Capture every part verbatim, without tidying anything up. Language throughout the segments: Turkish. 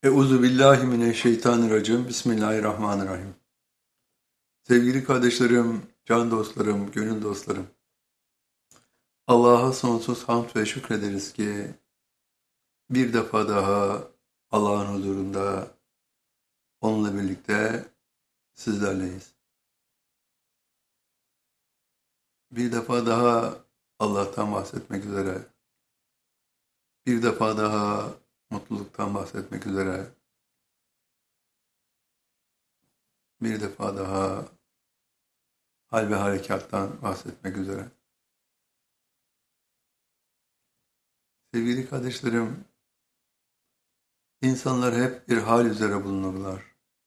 Euzu billahi mineşşeytanirracim. Bismillahirrahmanirrahim. Sevgili kardeşlerim, can dostlarım, gönül dostlarım. Allah'a sonsuz hamd ve şükrederiz ki bir defa daha Allah'ın huzurunda onunla birlikte sizlerleyiz. Bir defa daha Allah'tan bahsetmek üzere, bir defa daha mutluluktan bahsetmek üzere, bir defa daha hal ve harekattan bahsetmek üzere. Sevgili kardeşlerim, insanlar hep bir hal üzere bulunurlar.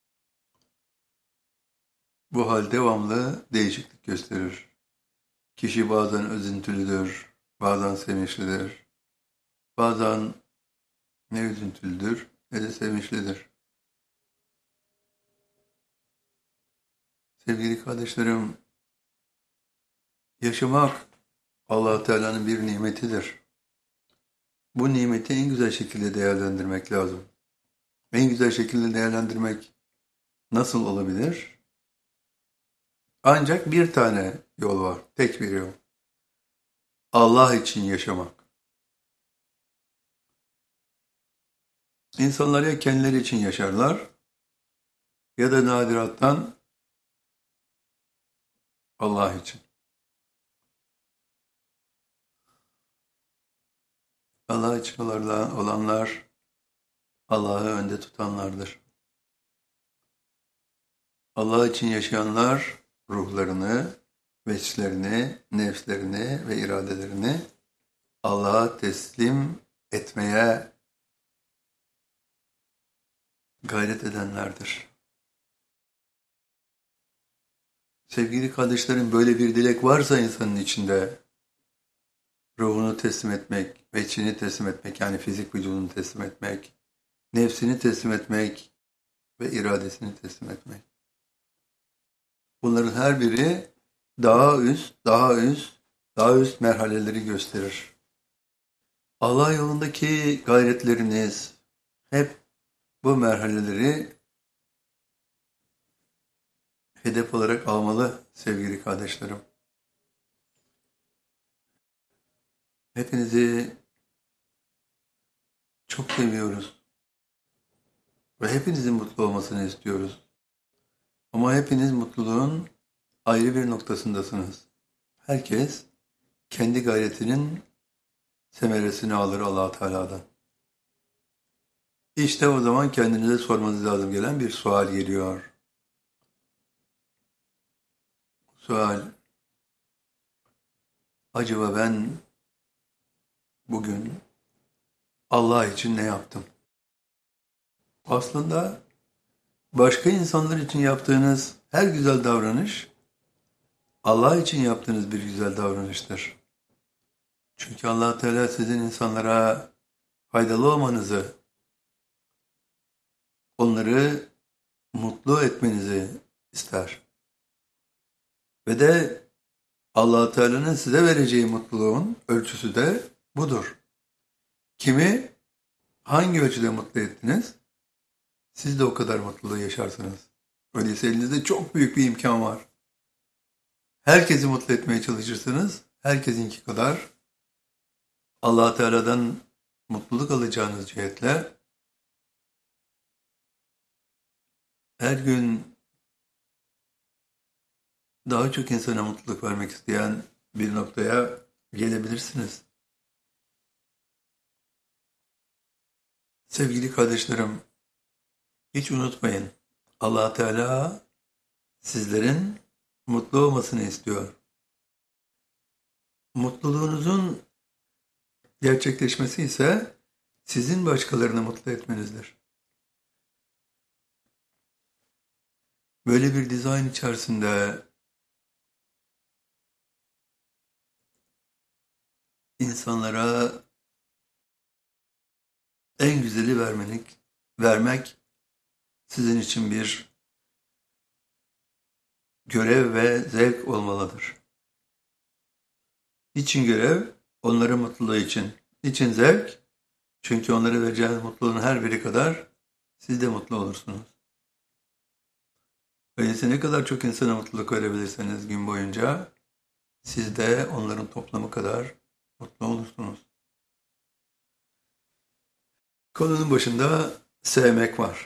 Bu hal devamlı değişiklik gösterir. Kişi bazen üzüntülüdür, bazen sevinçlidir, bazen ne üzüntülüdür ne de sevinçlidir. Sevgili kardeşlerim, yaşamak Allah Teala'nın bir nimetidir. Bu nimeti en güzel şekilde değerlendirmek lazım. En güzel şekilde değerlendirmek nasıl olabilir? Ancak bir tane yol var, tek bir yol. Allah için yaşamak. İnsanlar ya kendileri için yaşarlar ya da nadirattan Allah için. Allah için olanlar Allah'ı önde tutanlardır. Allah için yaşayanlar ruhlarını, veçlerini, nefslerini ve iradelerini Allah'a teslim etmeye gayret edenlerdir. Sevgili kardeşlerim, böyle bir dilek varsa insanın içinde, ruhunu teslim etmek, veçini teslim etmek, yani fizik vücudunu teslim etmek, nefsini teslim etmek ve iradesini teslim etmek. Bunların her biri daha üst, daha üst, daha üst merhaleleri gösterir. Allah yolundaki gayretleriniz hep bu merhaleleri hedef olarak almalı sevgili kardeşlerim. Hepinizi çok seviyoruz ve hepinizin mutlu olmasını istiyoruz. Ama hepiniz mutluluğun ayrı bir noktasındasınız. Herkes kendi gayretinin semeresini alır Allah Teala'dan. İşte o zaman kendinize sormanız lazım gelen bir sual geliyor. Sual, acaba ben bugün Allah için ne yaptım? Aslında başka insanlar için yaptığınız her güzel davranış Allah için yaptığınız bir güzel davranıştır. Çünkü Allah Teala sizin insanlara faydalı olmanızı, onları mutlu etmenizi ister. Ve de Allah Teala'nın size vereceği mutluluğun ölçüsü de budur. Kimi hangi ölçüde mutlu ettiniz? Siz de o kadar mutluluğu yaşarsınız. Öyleyse elinizde çok büyük bir imkan var. Herkesi mutlu etmeye çalışırsınız. Herkesinki kadar Allah Teala'dan mutluluk alacağınız cihetle her gün daha çok insana mutluluk vermek isteyen bir noktaya gelebilirsiniz. Sevgili kardeşlerim, hiç unutmayın, Allah Teala sizlerin mutlu olmasını istiyor. Mutluluğunuzun gerçekleşmesi ise sizin başkalarını mutlu etmenizdir. Böyle bir dizayn içerisinde insanlara en güzeli vermek, vermek sizin için bir görev ve zevk olmalıdır. Niçin görev? Onların mutluluğu için. Niçin zevk? Çünkü onlara vereceğiniz mutluluğun her biri kadar siz de mutlu olursunuz. Öyleyse ne kadar çok insana mutluluk verebilirseniz gün boyunca siz de onların toplamı kadar mutlu olursunuz. Konunun başında sevmek var.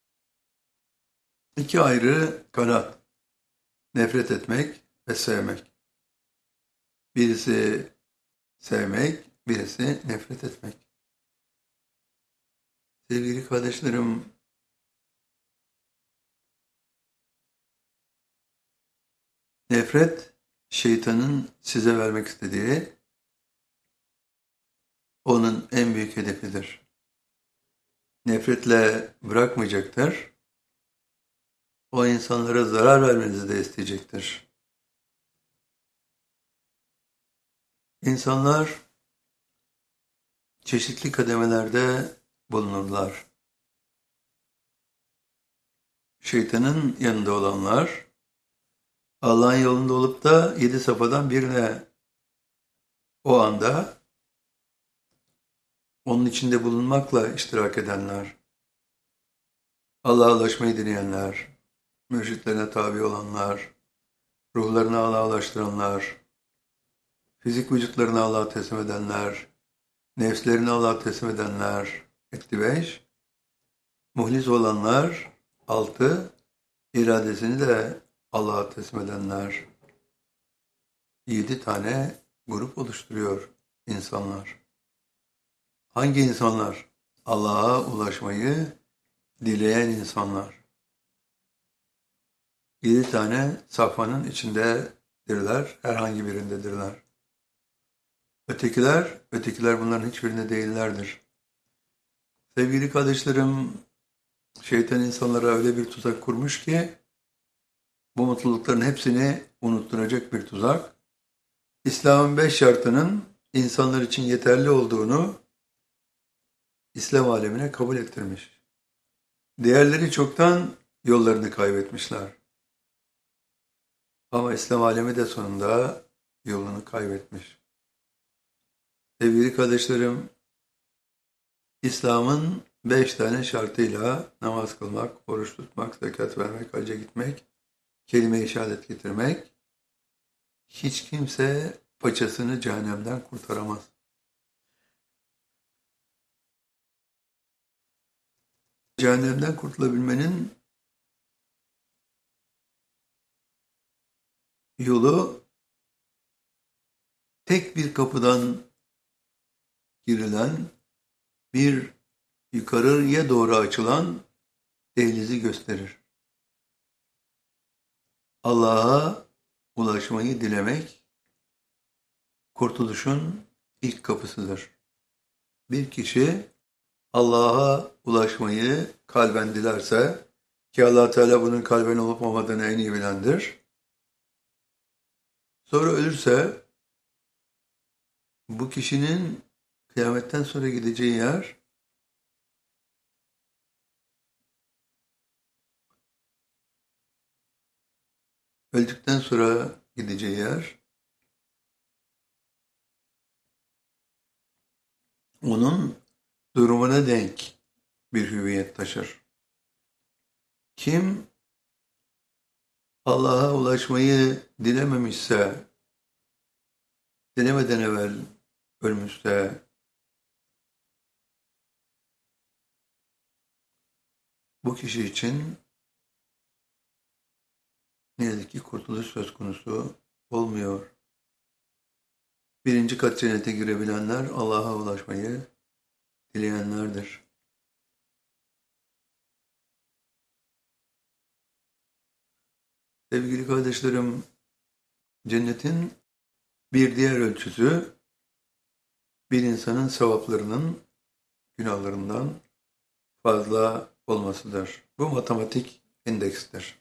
İki ayrı kanat. Nefret etmek ve sevmek. Birisi sevmek, birisi nefret etmek. Sevgili kardeşlerim, nefret şeytanın size vermek istediği onun en büyük hedefidir. Nefretle bırakmayacaktır. O insanlara zarar vermenizi de isteyecektir. İnsanlar çeşitli kademelerde bulunurlar. Şeytanın yanında olanlar, Allah'ın yolunda olup da yedi safadan birine o anda onun içinde bulunmakla iştirak edenler, Allah'a ulaşmayı dileyenler, mürşitlerine tabi olanlar, ruhlarını Allah'a ulaştıranlar, fizik vücutlarını Allah'a teslim edenler, nefslerini Allah'a teslim edenler, etti beş, muhlis olanlar, altı, iradesini de Allah'a teslim edenler, yedi tane grup oluşturuyor insanlar. Hangi insanlar? Allah'a ulaşmayı dileyen insanlar. Yedi tane safhanın içindedirler, herhangi birindedirler. Ötekiler, ötekiler bunların hiçbirinde değillerdir. Sevgili kardeşlerim, şeytan insanlara öyle bir tuzak kurmuş ki, bu mutlulukların hepsini unutturacak bir tuzak. İslam'ın beş şartının insanlar için yeterli olduğunu İslam alemine kabul ettirmiş. Diğerleri çoktan yollarını kaybetmişler. Ama İslam alemi de sonunda yolunu kaybetmiş. Sevgili kardeşlerim, İslam'ın beş tane şartıyla namaz kılmak, oruç tutmak, zekat vermek, hacca gitmek, kelime-i şehadet getirmek, hiç kimse paçasını cehennemden kurtaramaz. Cehennemden kurtulabilmenin yolu tek bir kapıdan girilen, bir yukarıya doğru açılan dehlizi gösterir. Allah'a ulaşmayı dilemek, kurtuluşun ilk kapısıdır. Bir kişi Allah'a ulaşmayı kalben dilerse, ki Allah Teala bunun kalben olup olmadığını en iyi bilendir. Sonra ölürse, bu kişinin kıyametten sonra gideceği yer, öldükten sonra gideceği yer, onun durumuna denk bir hüviyet taşır. Kim Allah'a ulaşmayı dilememişse, dilemeden evvel ölmüşse, bu kişi için ne yazık ki kurtuluş söz konusu olmuyor. Birinci kat cennete girebilenler Allah'a ulaşmayı dileyenlerdir. Sevgili kardeşlerim, cennetin bir diğer ölçüsü, bir insanın sevaplarının günahlarından fazla olmasıdır. Bu matematik indekstir.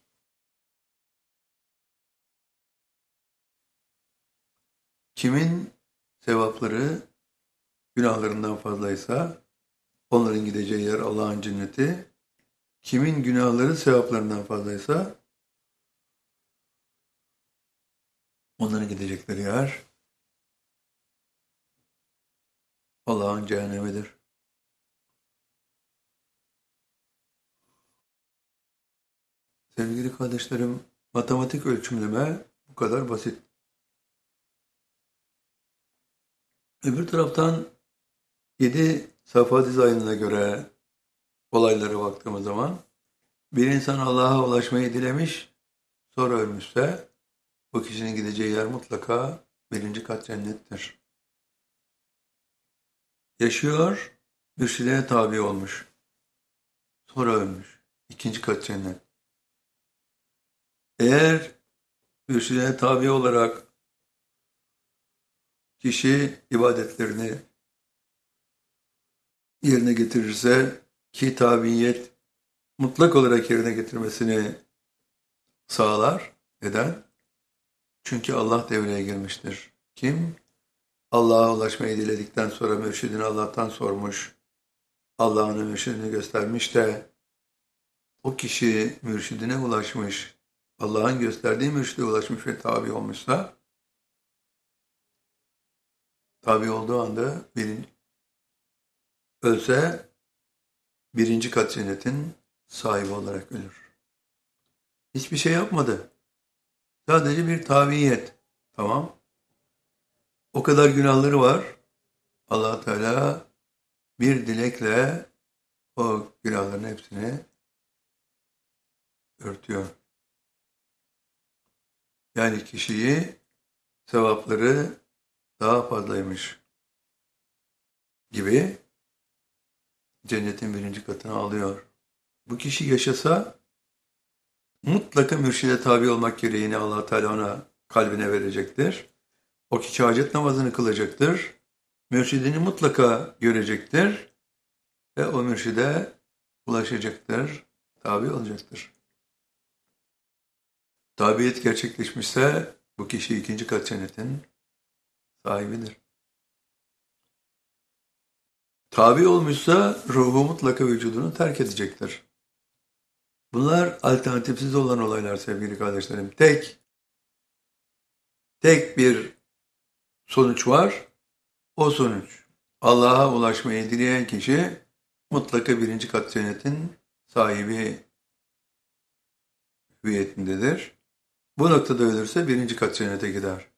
Kimin sevapları günahlarından fazlaysa onların gideceği yer Allah'ın cenneti. Kimin günahları sevaplarından fazlaysa onların gidecekleri yer Allah'ın cehennemidir. Sevgili kardeşlerim, matematik ölçümleme bu kadar basit. Öbür taraftan yedi safa dizaynına göre olaylara baktığımız zaman bir insan Allah'a ulaşmayı dilemiş, sonra ölmüşse bu kişinin gideceği yer mutlaka birinci kat cennettir. Yaşıyor, mürşidine tabi olmuş, sonra ölmüş, ikinci kat cennet. Eğer mürşidine tabi olarak kişi ibadetlerini yerine getirirse ki tabiyet mutlak olarak yerine getirmesini sağlar. Neden? Çünkü Allah devreye girmiştir. Kim? Allah'a ulaşmayı diledikten sonra mürşidini Allah'tan sormuş. Allah ona mürşidini göstermiş de o kişi mürşidine ulaşmış, Allah'ın gösterdiği mürşide ulaşmış ve tabi olmuşsa, tabi olduğu anda birinci, ölse birinci kat cennetin sahibi olarak ölür. Hiçbir şey yapmadı. Sadece bir tabiyet. Tamam. O kadar günahları var. Allah Teala bir dilekle o günahların hepsini örtüyor. Yani kişiyi sevapları daha fazlaymış gibi cennetin birinci katına alıyor. Bu kişi yaşasa mutlaka mürşide tabi olmak gereğini Allah Teala ona kalbine verecektir. O kişi hacet namazını kılacaktır. Mürşidini mutlaka görecektir ve o mürşide ulaşacaktır, tabi olacaktır. Tabiyet gerçekleşmişse bu kişi ikinci kat cennetin sahibidir. Tabi olmuşsa ruhu mutlaka vücudunu terk edecektir. Bunlar alternatifsiz olan olaylar sevgili kardeşlerim. Tek, tek bir sonuç var. O sonuç Allah'a ulaşmayı dileyen kişi mutlaka birinci kat cennetin sahibi hüviyetindedir. Bu noktada ölürse birinci kat cennete gider.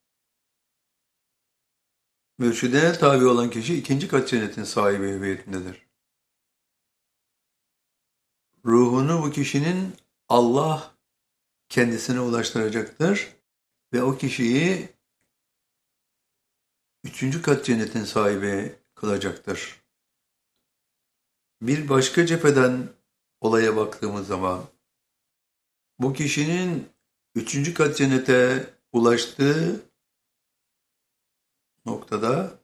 Mürşide tabi olan kişi ikinci kat cennetin sahibi hüviyetindedir. Ruhunu bu kişinin Allah kendisine ulaştıracaktır ve o kişiyi üçüncü kat cennetin sahibi kılacaktır. Bir başka cepheden olaya baktığımız zaman bu kişinin üçüncü kat cennete ulaştığı noktada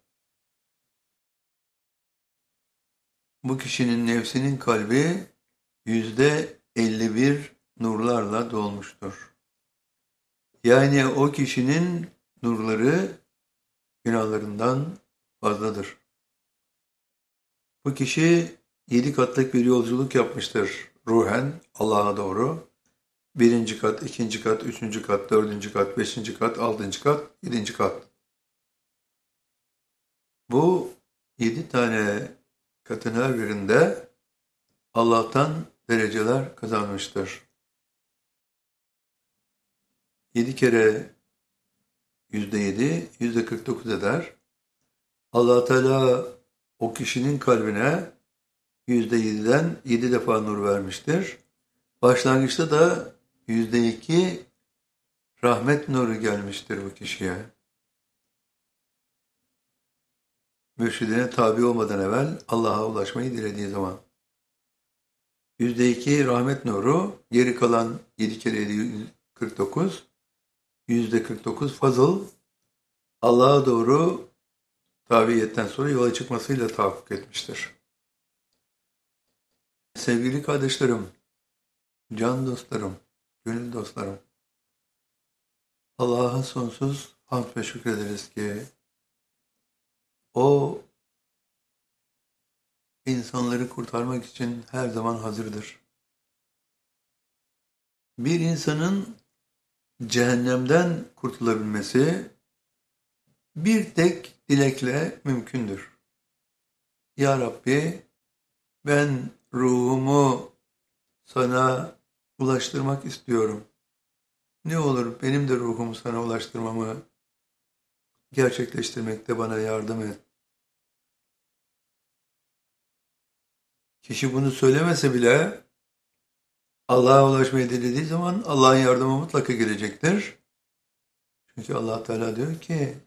bu kişinin nefsinin kalbi yüzde elli bir nurlarla dolmuştur. Yani o kişinin nurları günahlarından fazladır. Bu kişi yedi katlık bir yolculuk yapmıştır ruhen Allah'a doğru. Birinci kat, ikinci kat, üçüncü kat, dördüncü kat, beşinci kat, altıncı kat, yedinci kat. Bu yedi tane katın her birinde Allah'tan dereceler kazanmıştır. Yedi kere yüzde yedi, yüzde kırk dokuz eder. Allah Teala o kişinin kalbine yüzde yediden yedi defa nur vermiştir. Başlangıçta da yüzde iki rahmet nuru gelmiştir bu kişiye. Mürşidine tabi olmadan evvel Allah'a ulaşmayı dilediği zaman. Yüzde iki rahmet nuru, geri kalan yedi kere yedi, kırk dokuz, yüzde kırk dokuz fazıl, Allah'a doğru tabiyetten sonra yola çıkmasıyla tahakkuk etmiştir. Sevgili kardeşlerim, can dostlarım, gönül dostlarım, Allah'a sonsuz hamd ve şükrederiz ki O insanları kurtarmak için her zaman hazırdır. Bir insanın cehennemden kurtulabilmesi bir tek dilekle mümkündür. Ya Rabbi, ben ruhumu sana ulaştırmak istiyorum. Ne olur benim de ruhumu sana ulaştırmamı gerçekleştirmekte bana yardım et. Kişi bunu söylemese bile Allah'a ulaşmayı dilediği zaman Allah'ın yardımı mutlaka gelecektir. Çünkü Allah Teala diyor ki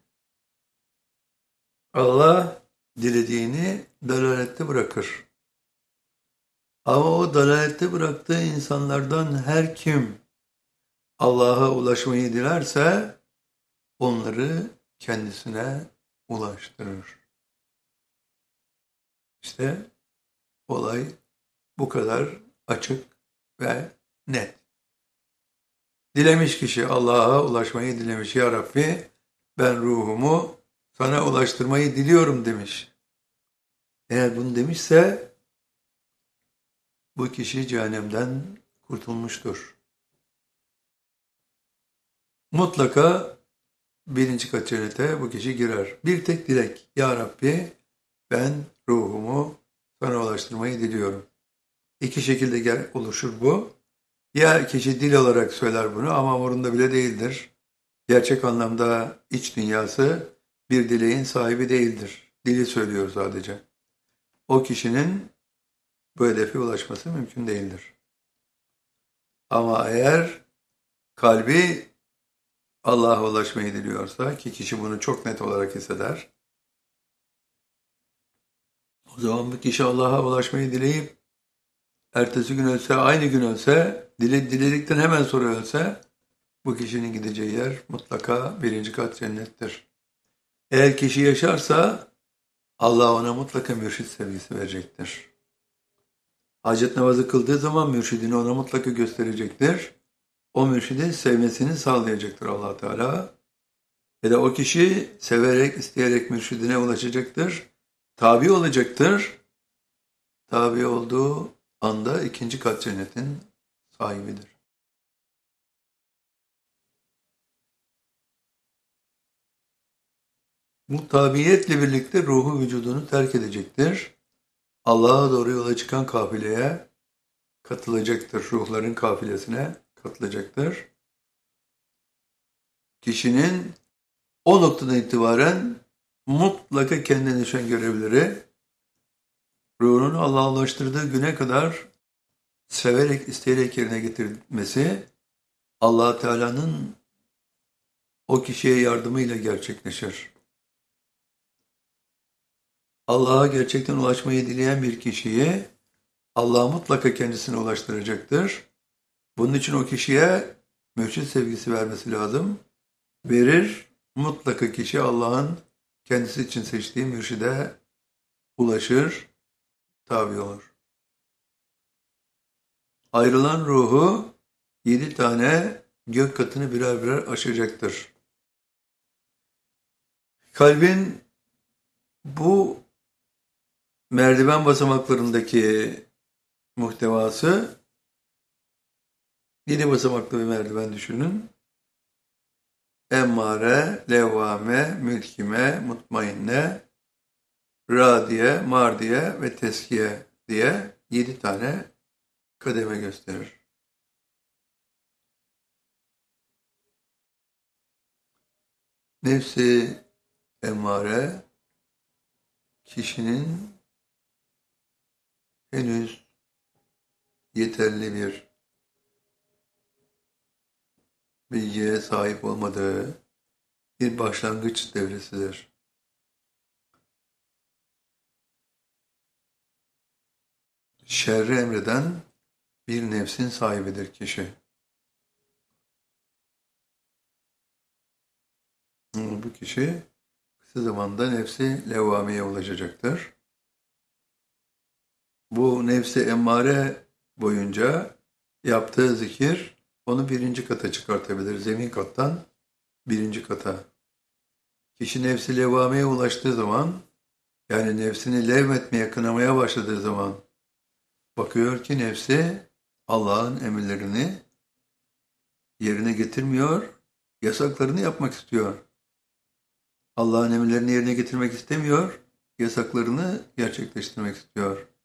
Allah dilediğini dalalette bırakır. Ama o dalalette bıraktığı insanlardan her kim Allah'a ulaşmayı dilerse onları kendisine ulaştırır. İşte olay bu kadar açık ve net. Dilemiş kişi Allah'a ulaşmayı dilemiş. Ya Rabbi ben ruhumu sana ulaştırmayı diliyorum demiş. Eğer bunu demişse bu kişi cehennemden kurtulmuştur. Mutlaka birinci kat cennete bu kişi girer. Bir tek dilek. Ya Rabbi ben ruhumu sana ulaştırmayı diliyorum. İki şekilde gel, oluşur bu. Ya kişi dil olarak söyler bunu ama umurunda bile değildir. Gerçek anlamda iç dünyası bir dileğin sahibi değildir. Dili söylüyor sadece. O kişinin bu hedefe ulaşması mümkün değildir. Ama eğer kalbi Allah'a ulaşmayı diliyorsa ki kişi bunu çok net olarak hisseder. O zaman bu kişi Allah'a ulaşmayı dileyip ertesi gün ölse, aynı gün ölse, dile, diledikten hemen sonra ölse bu kişinin gideceği yer mutlaka birinci kat cennettir. Eğer kişi yaşarsa Allah ona mutlaka mürşit sevgisi verecektir. Hacet namazı kıldığı zaman mürşidini ona mutlaka gösterecektir. O mürşidin sevmesini sağlayacaktır Allah Teala. Ve de o kişi severek, isteyerek mürşidine ulaşacaktır. Tabi olacaktır. Tabi olduğu anda ikinci kat cennetin sahibidir. Bu tabiyetle birlikte ruhu vücudunu terk edecektir. Allah'a doğru yola çıkan kafileye katılacaktır. Ruhların kafilesine katılacaktır. Kişinin o noktadan itibaren mutlaka kendine düşen görevleri ruhunu Allah'a ulaştırdığı güne kadar severek, isteyerek yerine getirmesi Allah Teala'nın o kişiye yardımıyla gerçekleşir. Allah'a gerçekten ulaşmayı dileyen bir kişiyi Allah mutlaka kendisine ulaştıracaktır. Bunun için o kişiye mürşid sevgisi vermesi lazım. Verir, mutlaka kişi Allah'ın kendisi için seçtiği mürşide ulaşır, tabi olur. Ayrılan ruhu yedi tane gök katını birer birer aşacaktır. Kalbin bu merdiven basamaklarındaki muhtevası yedi basamaklı bir merdiven düşünün. Emmare, levvame, mülkime, mutmainne, radiye, mardiye ve teskiye diye yedi tane kademe gösterir. Nefsi emmare kişinin henüz yeterli bir bilgiye sahip olmadığı bir başlangıç devresidir. Şerri emreden bir nefsin sahibidir kişi. Bu kişi kısa zamanda nefsi levvameye ulaşacaktır. Bu nefsi emmare boyunca yaptığı zikir onu birinci kata çıkartabilir. Zemin kattan birinci kata. Kişi nefsi levvameye ulaştığı zaman, yani nefsini levmetmeye, kınamaya başladığı zaman bakıyor ki nefsi Allah'ın emirlerini yerine getirmiyor, yasaklarını yapmak istiyor. Allah'ın emirlerini yerine getirmek istemiyor, yasaklarını gerçekleştirmek istiyor.